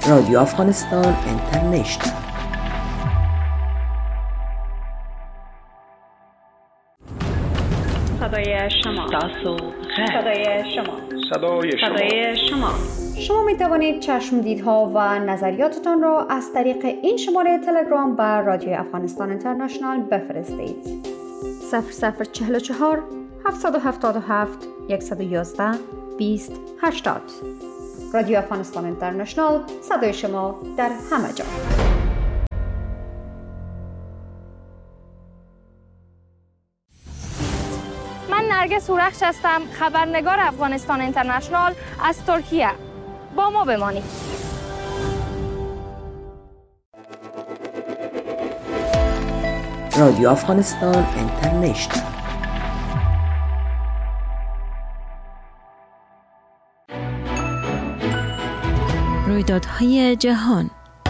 رادیو افغانستان اینترنشنال. صدای شما. صدای شما. صدای شما. شما می توانید چشمدیدها و نظریاتتان را از طریق این شماره تلگرام بر رادیو افغانستان اینترنشنال بفرستید. 0044 777 111 20 80. رادیو افغانستان اینترنشنال، صدای شما در همه جا. من نرگس هورخش هستم، خبرنگار افغانستان اینترنشنال از ترکیه. با ما بمانید. رادیو افغانستان اینترنشنال. رویدادهای جهان.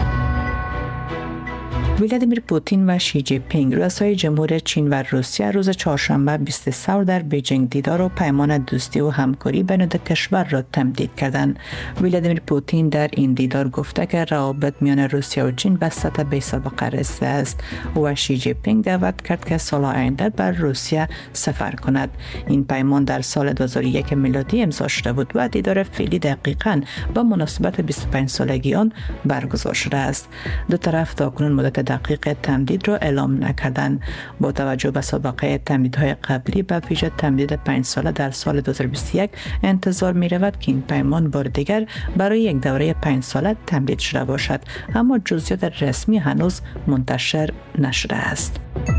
ولادیمیر پوتین و شی جی پینگ رؤسای جمهور چین و روسیه روز چهارشنبه 20 ثور در بیجینگ دیدار و پیمان دوستی و همکاری بین دو کشور را تمدید کردند. ولادیمیر پوتین در این دیدار گفته که روابط میان روسیه و چین به سطح بی‌سابقه رسیده است و شی جی پینگ دعوت کرد که سال آینده بر روسیه سفر کند. این پیمان در سال 2001 میلادی امضا شده بود و دیدار فعلی دقیقاً با مناسبت 25 سالگی آن برگزار شده است. دو طرف تاکنون مدت دقیق تمدید را اعلام نکردند. با توجه به سابقه تمدیدهای قبلی به ویژه تمدید 5 ساله در سال 2021 انتظار می رود که این پیمان بار دیگر برای یک دوره 5 ساله تمدید شده باشد، اما جزئیات رسمی هنوز منتشر نشده است.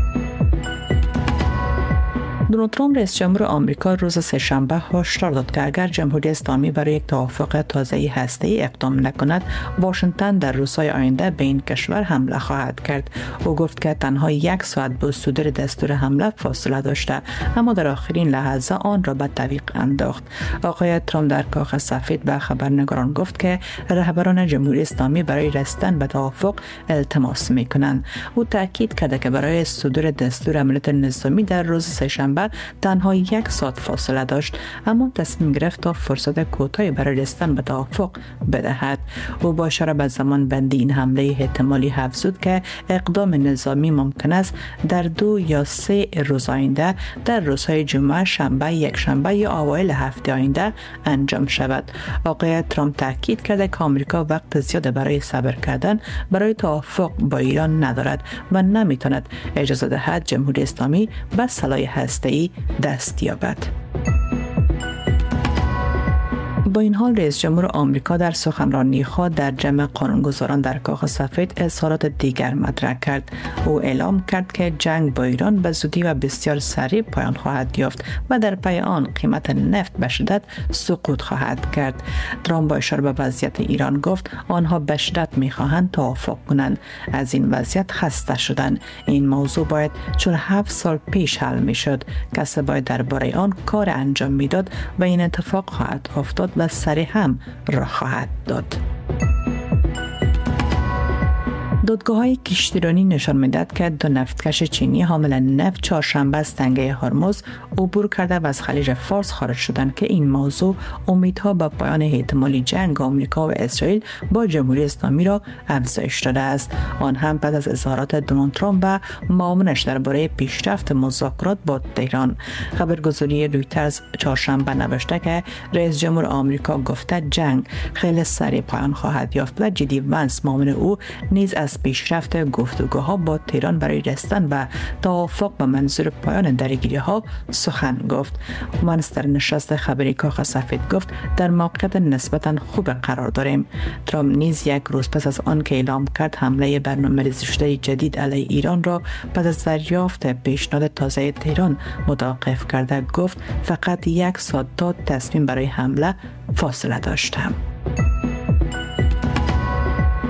دونالد ترامپ رئیس جمهور آمریکا روز سه‌شنبه هشدار داد که اگر جمهوری اسلامی برای یک توافق تازه‌ای هسته‌ای اقدام نکند، واشنگتن در روزهای آینده به این کشور حمله خواهد کرد. او گفت که تنها 1 ساعت با صدور دستور حمله فاصله داشته، اما در آخرین لحظه آن را به تعویق انداخت. آقای ترامپ در کاخ سفید به خبرنگاران گفت که رهبران جمهوری اسلامی برای رسیدن به توافق التماس می‌کنند. او تاکید کرد که برای صدور دستور عملیات نظامی در روز سه‌شنبه تنها 1 ساعت فاصله داشت، اما تصمیم گرفت تا فرصت کوتاهی برای رسیدن به توافق بدهد. او با اشاره به زمان بندی این حمله احتمالی افزود که اقدام نظامی ممکن است در 2 یا 3 روز آینده در روزهای جمعه، شنبه، یکشنبه یا اوایل هفته آینده انجام شود. آقای ترامپ تاکید کرده که آمریکا وقت زیاد برای صبر کردن برای توافق با ایران ندارد و نمیتواند اجازه دهد جمهوری اسلامی به سلاح هسته‌ای دست یابد. با این حال رئیس جمهور آمریکا در سخنرانی خود در جمع قانونگذاران در کاخ سفید اظهارات دیگر مطرح کرد. او اعلام کرد که جنگ با ایران به زودی و بسیار سریع پایان خواهد یافت و در پی آن قیمت نفت به شدت سقوط خواهد کرد. ترامپ با اشاره به وضعیت ایران گفت آنها به شدت می‌خواهند توافق کنند. از این وضعیت خسته شدند. این موضوع باید 47 سال پیش حل می‌شد. کسی باید درباره آن کار انجام میداد و این اتفاق خواهد افتاد و سریع هم راه خواهد داد. دادگاه‌های کشتیرانی نشان می‌دهد که 2 نفتکش چینی حامل نفت چهارشنبه از تنگه هرمز عبور کرده و از خلیج فارس خارج شدند که این موضوع امیدها به پایان احتمالی جنگ آمریکا و اسرائیل با جمهوری اسلامی را افزایش داده است. آن هم بعد از اظهارات دونالد ترامپ و معاونش درباره پیشرفت مذاکرات با تهران. خبرگزاری رویترز چهارشنبه نوشته که رئیس جمهور آمریکا گفته جنگ خیلی سریع پایان خواهد یافت و جدی ونس معاون او نیز از پیشرفت گفتگوها با تهران برای رسیدن به توافق به منظور پایان درگیری‌ها سخن گفت. ونس در نشست خبری کاخ سفید گفت در موقعیت نسبتاً خوب قرار داریم. ترامپ نیز 1 روز پس از آن که اعلام کرد حمله برنامه‌ریزی شده جدید علیه ایران را بعد از دریافت پیشنهاد تازه تهران متوقف کرده گفت فقط 1 ساعت تا تصمیم برای حمله فاصله داشتم.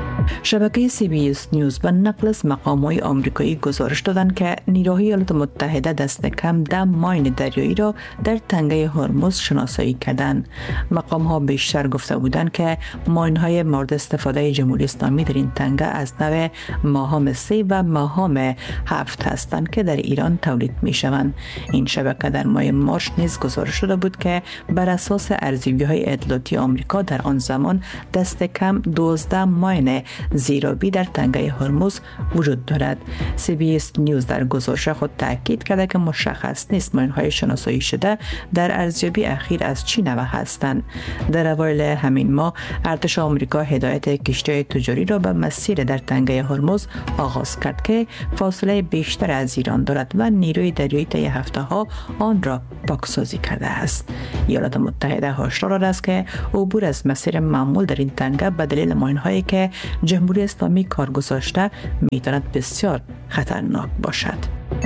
شبکه CBS نیوز به نقل از مقام‌های آمریکایی گزارش دادند که نیروهای ایالات متحده دست کم 10 ماین دریایی را در تنگه هرمز شناسایی کردند. مقام‌ها بیشتر گفته بودند که ماین‌های مورد استفاده جمهوری اسلامی در این تنگه از نوع ماهام 3 و ماهام 7 هستند که در ایران تولید می‌شوند. این شبکه در ماه مارس نیز گزارش شده بود که بر اساس ارزیابی‌های اطلاعاتی آمریکا در آن زمان دست کم 12 ماین زیرابی در تنگه هرمز وجود دارد. CBS نیوز در گزارش خود تاکید کرده که مشخص نیست ماین‌های شناسایی شده در ارزیابی اخیر از چه نوع هستند. در اوایل همین ماه ارتش آمریکا هدایت کشتی تجاری را به مسیر در تنگه هرمز آغاز کرد که فاصله بیشتر از ایران دارد و نیروی دریایی طی هفته‌ها آن را پاکسازی کرده است. ایالات متحده هشدار داده است که عبور از مسیر معمول در این تنگه به دلیل ماین‌هایی که جمهوری اسلامی کار گذاشته میتواند بسیار خطرناک باشد.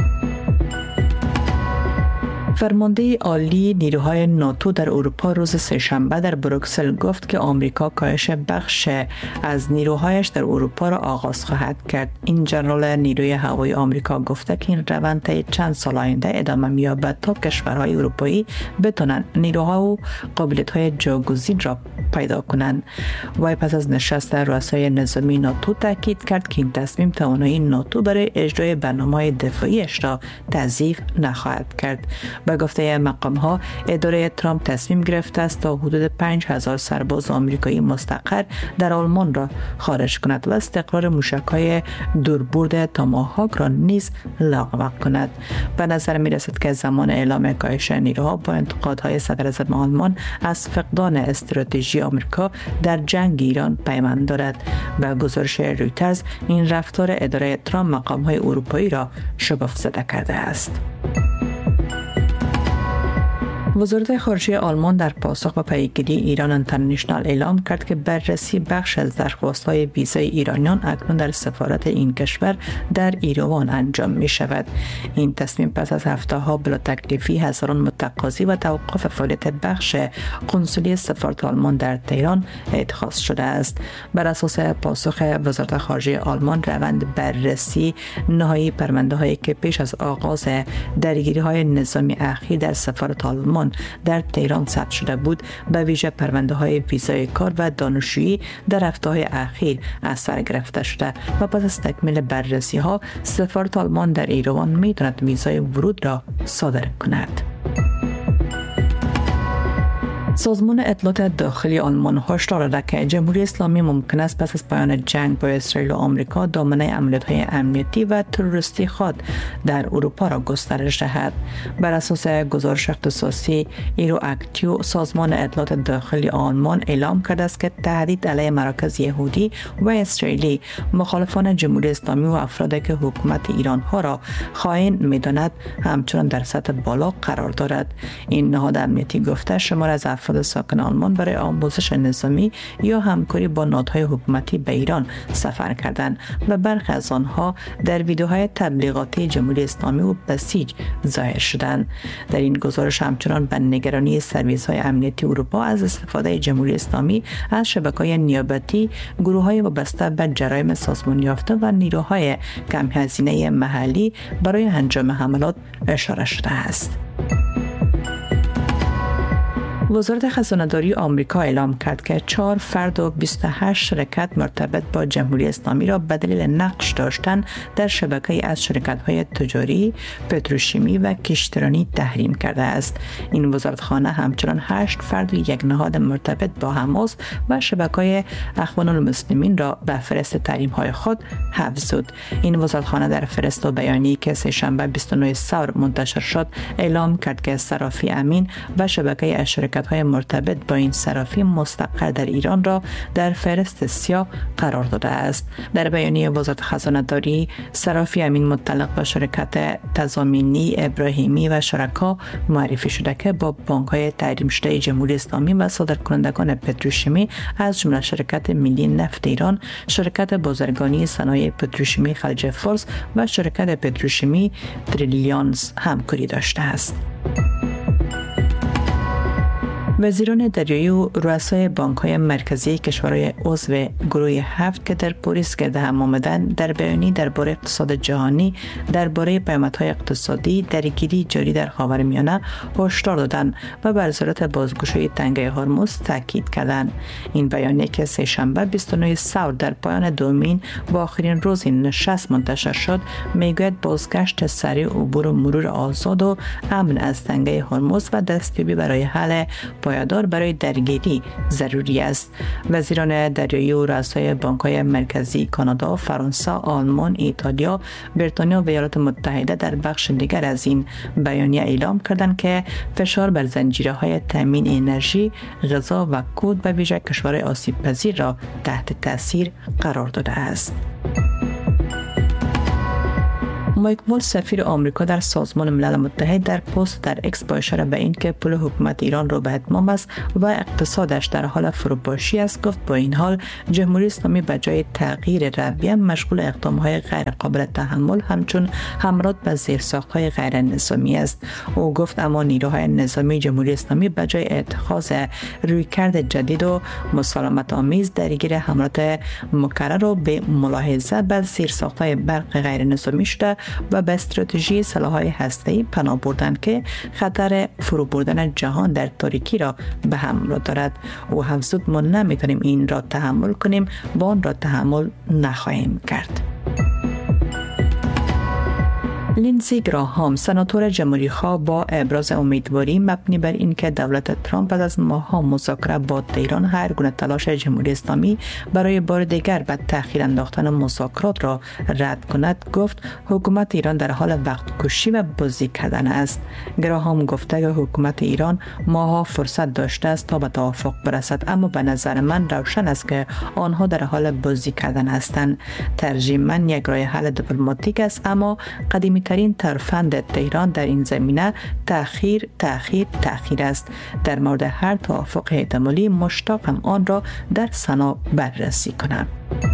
فرمانده عالی نیروهای ناتو در اروپا روز سه‌شنبه در بروکسل گفت که آمریکا کاهش بخش از نیروهایش در اروپا را آغاز خواهد کرد. این ژنرال نیروی هوایی آمریکا گفته که این روند طی چند سال آینده ادامه می‌یابد تا کشورهای اروپایی بتوانند نیروها و قابلیت‌های جاگزین را پیدا کنند. وی پس از نشست رؤسای نظامی ناتو تاکید کرد که این تصمیم توانایی ناتو برای اجرای برنامه‌های دفاعیش را تضعیف نخواهد کرد. به گفته مقام‌ها اداره ترامپ تصمیم گرفته است تا حدود 5000 سرباز آمریکایی مستقر در آلمان را خارج کند و استقرار موشک‌های دوربرد تاماهاک را نیز لغو کند. به نظر می‌رسد که زمان اعلام کاهش نیروها با انتقادهای صدراعظم آلمان از فقدان استراتژی آمریکا در جنگ ایران پیوند دارد. به گزارش رویترز این رفتار اداره ترامپ مقام‌های اروپایی را شگفت زده کرده است. وزارت خارجه آلمان در پاسخ به پیگیری ایران اینترنشنال اعلام کرد که بررسی بخش از درخواست‌های ویزای ایرانیان اکنون در سفارت این کشور در ایروان انجام می شود. این تصمیم پس از هفته‌ها بلا تکلیفی هزاران متقاضی و توقف فعالیت بخش قنسولی سفارت آلمان در تهران اتخاذ شده است. بر اساس پاسخ وزارت خارجه آلمان روند بررسی نهایی پرونده‌هایی که پیش از آغاز درگیری‌های نظامی اخیر در سفارت آلمان در تهران ثبت شده بود به ویژه پرونده‌های ویزای کار و دانشجویی در هفته‌های اخیر از سر گرفته شده و پس از تکمیل بررسی‌ها سفارت آلمان در ایروان می‌تواند ویزای ورود را صادر کند. سازمان اطلاعات داخلی آلمان هشدار داده که جمهوری اسلامی ممکن است پس از پایان جنگ با اسرائیل و آمریکا دامنه عملیات‌های امنیتی و تروریستی خود در اروپا را گسترش دهد. بر اساس گزارش اختصاصی ایرواکتیو سازمان اطلاعات داخلی آلمان اعلام کرده است که تهدید علیه مراکز یهودی و اسرائیلی مخالفان جمهوری اسلامی و افرادی که حکومت ایران ها را خائن می‌داند همچنان در سطح بالا قرار دارد. این نهاد امنیتی گفته شمار از افراد ساکن آلمان برای آموزش نظامی یا همکاری با نهادهای حکومتی به ایران سفر کردند و برخی از آنها در ویدیوهای تبلیغاتی جمهوری اسلامی و بسیج ظاهر شدند. در این گزارش همچنان به نگرانی سرویس‌های امنیتی اروپا از استفاده جمهوری اسلامی از شبکه‌های نیابتی، گروه‌های وابسته به جرایم سازمانی یافته و نیروهای کم هزینه محلی برای انجام حملات اشاره شده است. وزارت خزانه‌داری آمریکا اعلام کرد که 4 فرد و 28 شرکت مرتبط با جمهوری اسلامی را به دلیل نقش داشتن در شبکه‌ای از شرکت‌های تجاری، پتروشیمی و کشتیرانی تحریم کرده است. این وزارتخانه همچنان 8 فرد و یک نهاد مرتبط با حماس و شبکه‌های اخوان المسلمین را به فهرست تحریم‌های خود حذف کرد. این وزارتخانه در فهرست و بیانیه‌ای که سه‌شنبه 29 ثور منتشر شد اعلام کرد که صرافی امین و شبکه شرکت‌های مرتبط با این صرافی مستقر در ایران را در فهرست سیاه قرار داده است. در بیانیه وزارت خزانه‌داری صرافی امین متعلق به شرکت تضامینی ابراهیمی و شرکا معرفی شده که با بانک‌های تحریم شده جمهوری اسلامی و صادرکنندگان پتروشیمی از جمله شرکت ملی نفت ایران، شرکت بازرگانی صنایع پتروشیمی خلیج فارس و شرکت پتروشیمی تریلیانز همکاری داشته است. وزیران دریایی و رؤسای بانک‌های مرکزی کشورهای عضو گروه 7 که در پاریس گرد هم آمدند در بیانیه درباره اقتصاد جهانی درباره پیامدهای اقتصادی درگیری جاری در خاورمیانه هشدار دادند و بر ضرورت بازگشایی تنگه هرمز تاکید کردند. این بیانیه که سه‌شنبه 29 سال در پایان دومین و آخرین روز نشست منتشر شد میگوید بازگشت سریع عبور و مرور آزاد و امن از تنگه هرمز و دستیابی برای حل پایدار برای درگیری ضروری است. وزیران دریایی و رؤسای بانک‌های مرکزی کانادا، فرانسه، آلمان، ایتالیا، بریتانیا و ایالات متحده در بخش دیگر از این بیانیه اعلام کردند که فشار بر زنجیره‌های تامین انرژی، غذا و کود به ویژه کشورهای آسیب‌پذیر را تحت تاثیر قرار داده است. مایک والز سفیر آمریکا در سازمان ملل متحد در پست در اکس با اشاره به اینکه پول حکومت ایران را به اتمام است و اقتصادش در حال فروپاشی است گفت با این حال جمهوری اسلامی به جای تغییر رویه مشغول اقدام‌های غیر قابل تحمل همچون حملات به زیرساخت‌های غیر نظامی است. او گفت اما نیروهای نظامی جمهوری اسلامی به جای اتخاذ رویکرد جدید و مسالمت آمیز درگیر حملات مکرر و به ملاحظه به زیرساخت‌های برق غیر نظامی شده و به استراتژی سلاح‌های هسته‌ای پناه بردند که خطر فرو بردن جهان در تاریکی را به همراه دارد. او افزود ما نمی‌توانیم این را تحمل کنیم و آن را تحمل نخواهیم کرد. لینزی گراهام سناتور جمهوری‌خواه با ابراز امیدواری مبنی بر اینکه دولت ترامپ بعد از ماه‌ها مذاکره با تهران هر گونه تلاش جمهوری اسلامی برای بار دیگر به تأخیر انداختن مذاکرات را رد کند گفت حکومت ایران در حال وقت کشی و بازی کردن است. گراهام گفته که حکومت ایران ماه‌ها فرصت داشته است تا به توافق برسد اما به نظر من روشن است که آنها در حال بازی کردن هستند. ترجیح من یک راه حل دیپلماتیک است اما قدیمی ترین ترفند تهران در این زمینه تأخیر است. در مورد هر توافق احتمالی مشتاقم آن را در سنا بررسی کنم.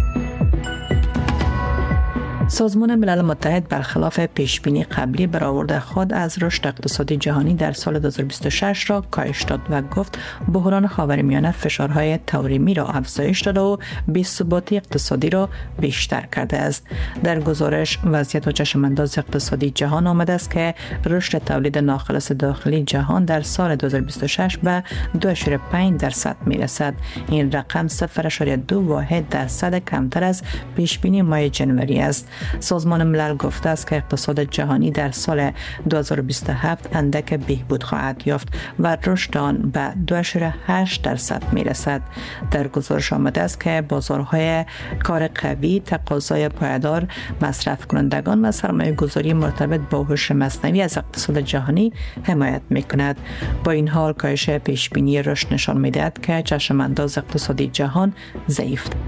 سازمان ملل متحد برخلاف پیشبینی قبلی برآورد خود از رشد اقتصادی جهانی در سال 2026 را کاهش داد و گفت بحران خاورمیانه فشارهای تورمی را افزایش داده و بی‌ثباتی اقتصادی را بیشتر کرده است. در گزارش وضعیت و چشمانداز اقتصادی جهان آمده است که رشد تولید ناخالص داخلی جهان در سال 2026 به 2.5% میرسد. این رقم 0.2% کمتر از پیشبینی ماه جنوری است. سازمان ملل گفته است که اقتصاد جهانی در سال 2027 اندک بهبود خواهد یافت و رشد آن به 2.8% میرسد. در گزارش آمده است که بازارهای کار قوی، تقاضای پایدار، مصرف کنندگان و سرمایه گذاری مرتبط با هوش مصنوعی از اقتصاد جهانی حمایت میکند. با این حال کاهش پیشبینی رشد نشان میدهد که چشمانداز اقتصادی جهان ضعیف است.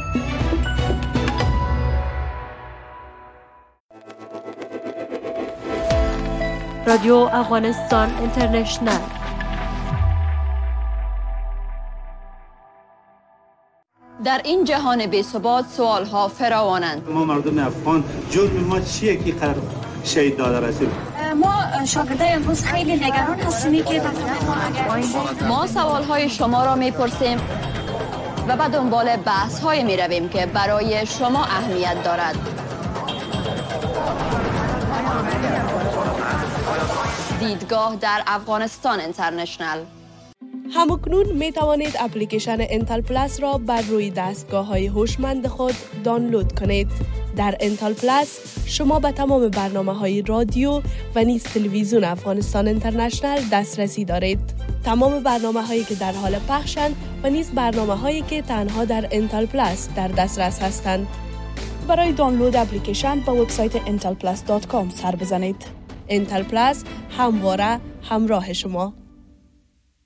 رادیو افغانستان اینترنشنل. در این جهان بی‌ثبات سوال‌ها فراوانند. ما مردم افغان جرم ما چیه که قرار شهید داده رسید؟ ما شاگردای امروز خیلی نگران هستیم که ما سوال‌های شما را می‌پرسیم و به دنبال بحث‌های می‌رویم که برای شما اهمیت دارد. دیدگاه در افغانستان اینترنشنل. همکنون می توانید اپلیکیشن انتل پلاس را بر روی دستگاه‌های هوشمند خود دانلود کنید. در انتل پلاس شما به تمام برنامه‌های رادیو و نیز تلویزیون افغانستان اینترنشنل دسترسی دارید. تمام برنامه‌هایی که در حال پخشند و نیز برنامه‌هایی که تنها در انتل پلاس در دسترس هستند. برای دانلود اپلیکیشن به وبسایت intelplus.com سر بزنید. انتل پلاس همواره همراه شما.